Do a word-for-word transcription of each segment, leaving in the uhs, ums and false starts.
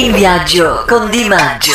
In viaggio con Di Maggio.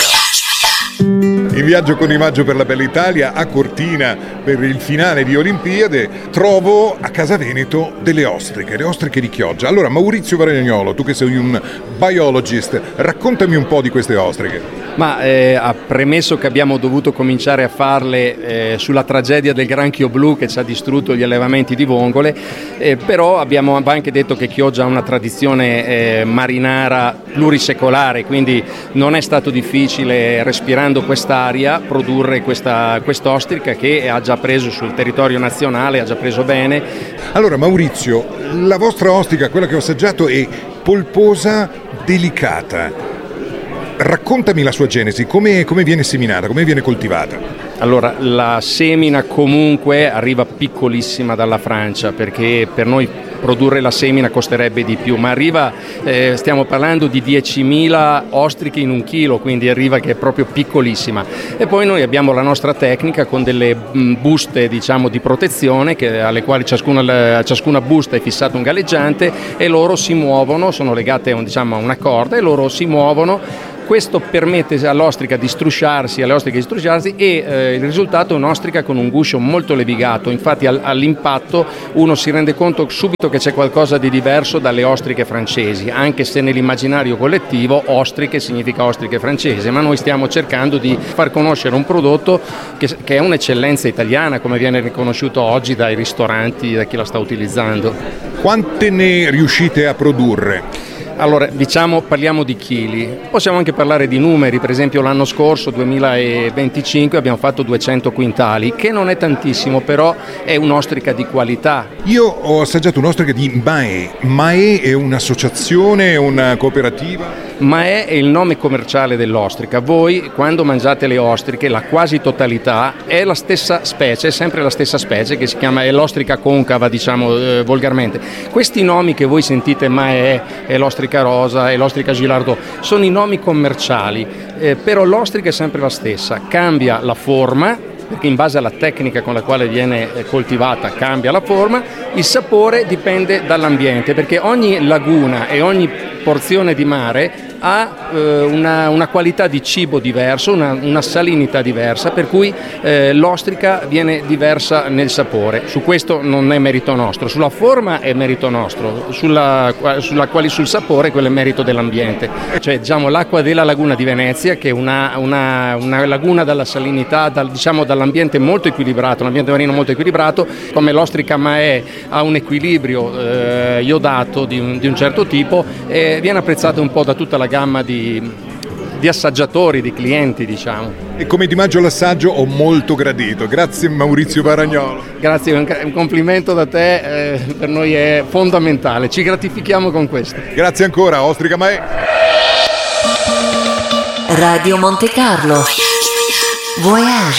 In viaggio con Di Maggio per la Bella Italia a Cortina per il finale di Olimpiade trovo a Casa Veneto delle ostriche, le ostriche di Chioggia. Allora Maurizio Varagnolo, tu che sei un biologist, raccontami un po' di queste ostriche. Ma eh, ha premesso che abbiamo dovuto cominciare a farle eh, sulla tragedia del granchio blu che ci ha distrutto gli allevamenti di vongole, eh, però abbiamo anche detto che Chioggia ha una tradizione eh, marinara plurisecolare, quindi non è stato difficile, respirando quest'aria, produrre questa quest'ostrica che ha già preso sul territorio nazionale, ha già preso bene. Allora Maurizio, la vostra ostrica, quella che ho assaggiato, è polposa, delicata. Raccontami la sua genesi, come, come viene seminata, come viene coltivata? Allora, la semina comunque arriva piccolissima dalla Francia, perché per noi produrre la semina costerebbe di più, ma arriva, eh, stiamo parlando di diecimila ostriche in un chilo, quindi arriva che è proprio piccolissima. E poi noi abbiamo la nostra tecnica con delle mh, buste, diciamo, di protezione, che, alle quali ciascuna, ciascuna busta è fissato un galleggiante e loro si muovono, sono legate a, un, diciamo, a una corda e loro si muovono. Questo permette all'ostrica di strusciarsi, alle ostriche di strusciarsi e eh, il risultato è un'ostrica con un guscio molto levigato. Infatti al, all'impatto uno si rende conto subito che c'è qualcosa di diverso dalle ostriche francesi, anche se nell'immaginario collettivo ostriche significa ostriche francesi, ma noi stiamo cercando di far conoscere un prodotto che, che è un'eccellenza italiana, come viene riconosciuto oggi dai ristoranti, da chi la sta utilizzando. Quante ne riuscite a produrre? Allora, diciamo, parliamo di chili, possiamo anche parlare di numeri. Per esempio l'anno scorso, duemilaventicinque, abbiamo fatto duecento quintali, che non è tantissimo, però è un'ostrica di qualità. Io ho assaggiato un'ostrica di Mahé. Mahé è un'associazione, è una cooperativa? Mahé è il nome commerciale dell'ostrica. Voi quando mangiate le ostriche, la quasi totalità è la stessa specie, è sempre la stessa specie, che si chiama è l'ostrica concava, diciamo eh, volgarmente. Questi nomi che voi sentite, Mahé e l'ostrica rosa e l'ostrica Gilardot, sono i nomi commerciali, eh, però l'ostrica è sempre la stessa, cambia la forma, perché in base alla tecnica con la quale viene coltivata cambia la forma, il sapore dipende dall'ambiente, perché ogni laguna e ogni porzione di mare ha eh, una, una qualità di cibo diverso, una, una salinità diversa, per cui eh, l'ostrica viene diversa nel sapore. Su questo non è merito nostro, sulla forma è merito nostro, sulla, sulla quali, sul sapore quello è merito dell'ambiente. Cioè, diciamo, l'acqua della laguna di Venezia, che è una, una, una laguna dalla salinità, dal, diciamo, dall'ambiente molto equilibrato, un ambiente marino molto equilibrato, come l'ostrica Mahé ha un equilibrio eh, iodato di un, di un certo tipo, e viene apprezzata un po' da tutta la gamma di, di assaggiatori, di clienti, diciamo. E come Di Maggio l'assaggio ho molto gradito. Grazie Maurizio Varagnolo. Grazie, un complimento da te, eh, per noi è fondamentale, ci gratifichiamo con questo. Grazie ancora, ostrica Mahé. Radio Monte Carlo. Voyage.